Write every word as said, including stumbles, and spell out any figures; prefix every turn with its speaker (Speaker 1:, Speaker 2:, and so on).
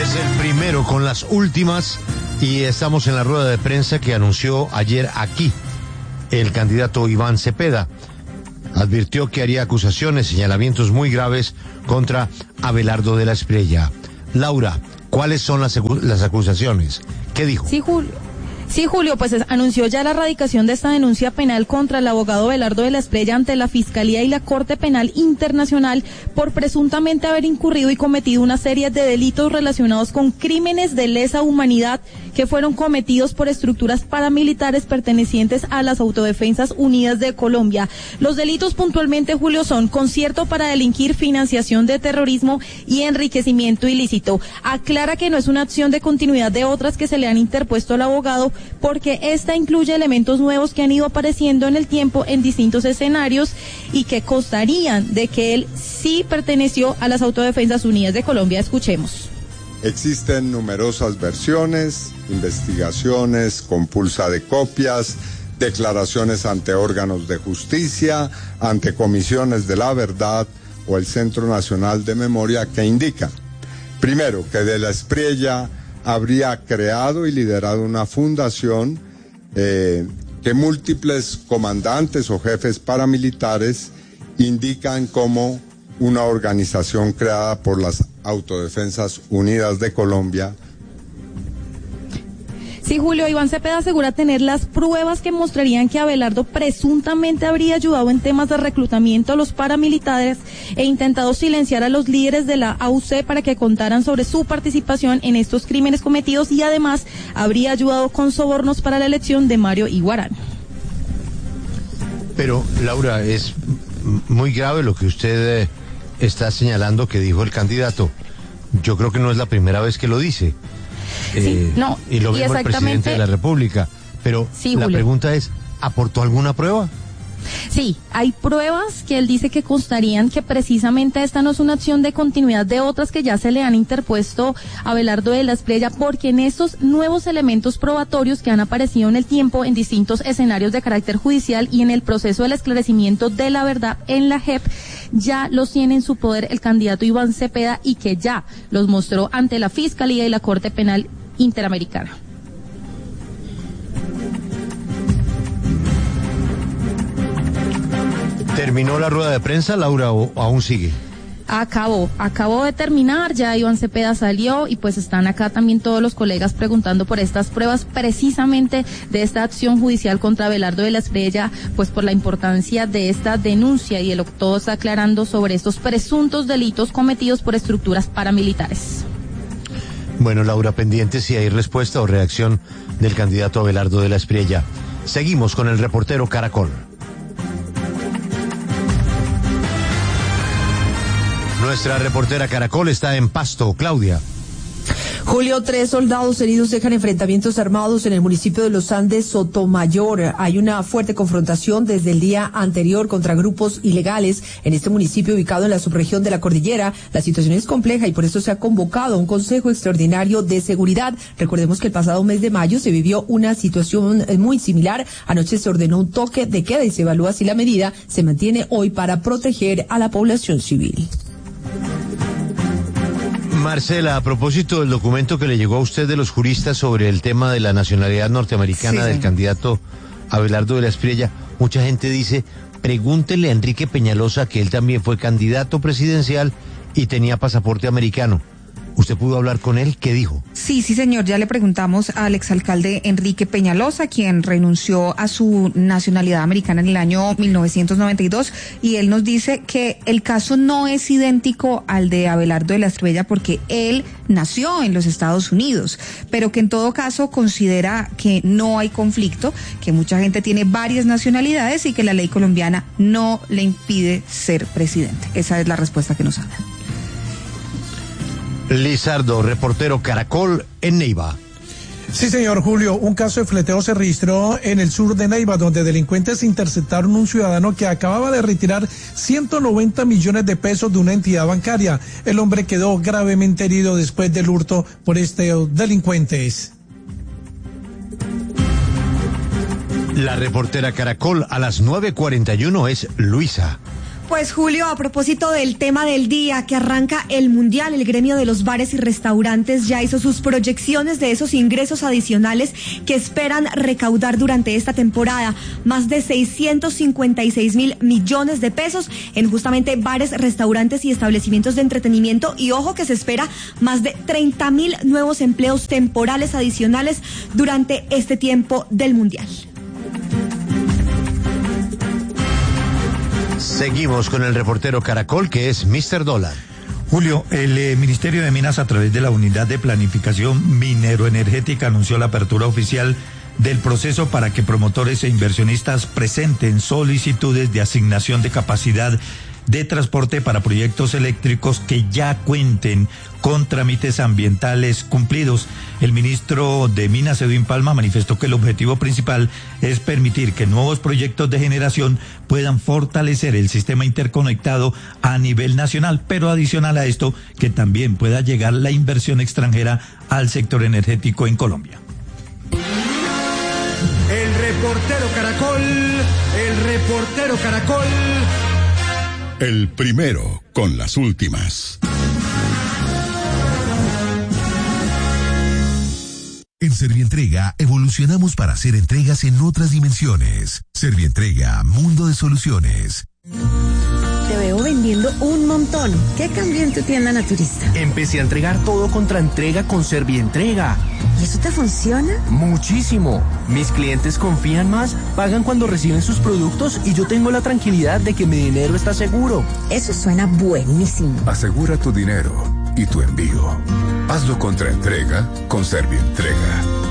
Speaker 1: es el primero con las últimas y estamos en la rueda de prensa que anunció ayer aquí el candidato Iván Cepeda. Advirtió que haría acusaciones, señalamientos muy graves contra Abelardo de la Espriella. Laura, ¿cuáles son las, las acusaciones? ¿Qué dijo?
Speaker 2: Sí, Julio. Sí, Julio, pues es, anunció ya la erradicación de esta denuncia penal contra el abogado Abelardo de la Espriella ante la Fiscalía y la Corte Penal Internacional por presuntamente haber incurrido y cometido una serie de delitos relacionados con crímenes de lesa humanidad que fueron cometidos por estructuras paramilitares pertenecientes a las Autodefensas Unidas de Colombia. Los delitos puntualmente, Julio, son concierto para delinquir, financiación de terrorismo y enriquecimiento ilícito. Aclara que no es una acción de continuidad de otras que se le han interpuesto al abogado, porque esta incluye elementos nuevos que han ido apareciendo en el tiempo en distintos escenarios y que constarían de que él sí perteneció a las Autodefensas Unidas de Colombia. Escuchemos.
Speaker 3: Existen numerosas versiones, investigaciones, compulsa de copias, declaraciones ante órganos de justicia, ante comisiones de la verdad o el Centro Nacional de Memoria que indican, primero, que de la Espriella habría creado y liderado una fundación eh, que múltiples comandantes o jefes paramilitares indican como una organización creada por las Autodefensas Unidas de Colombia.
Speaker 2: Sí, Julio, Iván Cepeda asegura tener las pruebas que mostrarían que Abelardo presuntamente habría ayudado en temas de reclutamiento a los paramilitares e intentado silenciar a los líderes de la A U C para que contaran sobre su participación en estos crímenes cometidos y además habría ayudado con sobornos para la elección de Mario Iguarán.
Speaker 1: Pero, Laura, es muy grave lo que usted eh, está señalando que dijo el candidato. Yo creo que no es la primera vez que lo dice.
Speaker 2: Sí,
Speaker 1: eh,
Speaker 2: no,
Speaker 1: y lo mismo
Speaker 2: y
Speaker 1: el presidente de la República. Pero
Speaker 2: sí,
Speaker 1: la
Speaker 2: Julio.
Speaker 1: pregunta es, ¿aportó alguna prueba?
Speaker 2: Sí, hay pruebas que él dice que constarían que precisamente esta no es una acción de continuidad de otras que ya se le han interpuesto a Abelardo de la Espriella, porque en estos nuevos elementos probatorios que han aparecido en el tiempo en distintos escenarios de carácter judicial y en el proceso del esclarecimiento de la verdad en la J E P, ya los tiene en su poder el candidato Iván Cepeda y que ya los mostró ante la Fiscalía y la Corte Penal Interamericana.
Speaker 1: ¿Terminó la rueda de prensa, Laura, o aún sigue?
Speaker 2: Acabó, acabó de terminar, ya Iván Cepeda salió y pues están acá también todos los colegas preguntando por estas pruebas precisamente de esta acción judicial contra Abelardo de la Espriella, pues por la importancia de esta denuncia y de lo que todo está aclarando sobre estos presuntos delitos cometidos por estructuras paramilitares.
Speaker 1: Bueno, Laura, pendiente si hay respuesta o reacción del candidato Abelardo de la Espriella. Seguimos con el reportero Caracol. Nuestra reportera Caracol está en Pasto, Claudia.
Speaker 4: Julio, tres soldados heridos dejan enfrentamientos armados en el municipio de Los Andes, Sotomayor. Hay una fuerte confrontación desde el día anterior contra grupos ilegales en este municipio ubicado en la subregión de la cordillera. La situación es compleja y por eso se ha convocado un Consejo Extraordinario de Seguridad. Recordemos que el pasado mes de mayo se vivió una situación muy similar. Anoche se ordenó un toque de queda y se evalúa si la medida se mantiene hoy para proteger a la población civil.
Speaker 1: Marcela, a propósito del documento que le llegó a usted de los juristas sobre el tema de la nacionalidad norteamericana sí, del candidato Abelardo de la Espriella, mucha gente dice, pregúntele a Enrique Peñalosa que él también fue candidato presidencial y tenía pasaporte americano. ¿Usted pudo hablar con él? ¿Qué dijo?
Speaker 5: Sí, sí, señor. Ya le preguntamos al exalcalde Enrique Peñalosa, quien renunció a su nacionalidad americana en el año mil novecientos noventa y dos, y él nos dice que el caso no es idéntico al de Abelardo de la Espriella porque él nació en los Estados Unidos, pero que en todo caso considera que no hay conflicto, que mucha gente tiene varias nacionalidades y que la ley colombiana no le impide ser presidente. Esa es la respuesta que nos ha dado.
Speaker 1: Lizardo, reportero Caracol en Neiva.
Speaker 6: Sí, señor Julio, un caso de fleteo se registró en el sur de Neiva, donde delincuentes interceptaron un ciudadano que acababa de retirar ciento noventa millones de pesos de una entidad bancaria. El hombre quedó gravemente herido después del hurto por estos delincuentes.
Speaker 1: La reportera Caracol a las nueve cuarenta y uno es Luisa.
Speaker 7: Pues Julio, a propósito del tema del día que arranca el Mundial, el gremio de los bares y restaurantes ya hizo sus proyecciones de esos ingresos adicionales que esperan recaudar durante esta temporada, más de seiscientos cincuenta y seis mil millones de pesos en justamente bares, restaurantes y establecimientos de entretenimiento, y ojo que se espera más de treinta mil nuevos empleos temporales adicionales durante este tiempo del Mundial.
Speaker 1: Seguimos con el reportero Caracol, que es mister Dólar.
Speaker 8: Julio, el eh, Ministerio de Minas, a través de la Unidad de Planificación Minero-Energética, anunció la apertura oficial del proceso para que promotores e inversionistas presenten solicitudes de asignación de capacidad de transporte para proyectos eléctricos que ya cuenten con trámites ambientales cumplidos. El ministro de Minas, Edwin Palma, manifestó que el objetivo principal es permitir que nuevos proyectos de generación puedan fortalecer el sistema interconectado a nivel nacional, pero adicional a esto, que también pueda llegar la inversión extranjera al sector energético en Colombia.
Speaker 9: El reportero Caracol, el reportero Caracol.
Speaker 10: El primero con las últimas. En Servientrega evolucionamos para hacer entregas en otras dimensiones. Servientrega, mundo de soluciones.
Speaker 11: Te veo vendiendo un montón. ¿Qué cambió en tu tienda naturista?
Speaker 12: Empecé a entregar todo contra entrega con Servientrega.
Speaker 11: ¿Y eso te funciona?
Speaker 12: Muchísimo. Mis clientes confían más, pagan cuando reciben sus productos y yo tengo la tranquilidad de que mi dinero está seguro.
Speaker 11: Eso suena buenísimo.
Speaker 13: Asegura tu dinero y tu envío. Hazlo contra entrega con Servientrega.